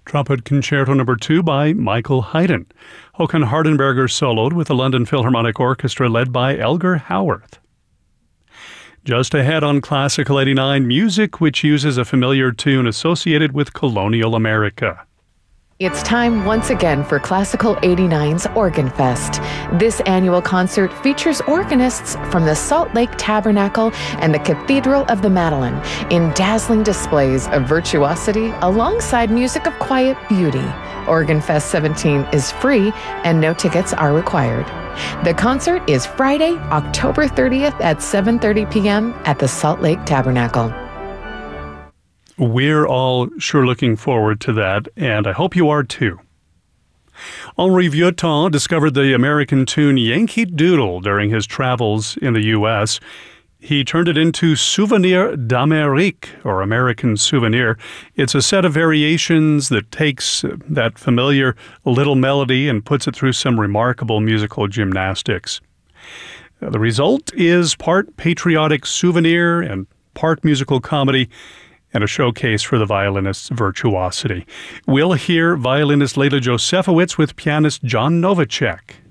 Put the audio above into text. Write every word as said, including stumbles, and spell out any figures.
Trumpet Concerto Number two by Michael Haydn. Håkan Hardenberger soloed with the London Philharmonic Orchestra led by Elgar Howarth. Just ahead on Classical eighty-nine, music which uses a familiar tune associated with colonial America. It's time once again for Classical eighty-nine's Organ Fest. This annual concert features organists from the Salt Lake Tabernacle and the Cathedral of the Madeleine in dazzling displays of virtuosity alongside music of quiet beauty. Organ Fest seventeen is free and no tickets are required. The concert is Friday, October thirtieth at seven thirty p.m. at the Salt Lake Tabernacle. We're all sure looking forward to that, and I hope you are too. Henri Vieuxtemps discovered the American tune Yankee Doodle during his travels in the U S He turned it into Souvenir d'Amérique, or American Souvenir. It's a set of variations that takes that familiar little melody and puts it through some remarkable musical gymnastics. The result is part patriotic souvenir and part musical comedy, and a showcase for the violinist's virtuosity. We'll hear violinist Leila Josefowicz with pianist John Novacek.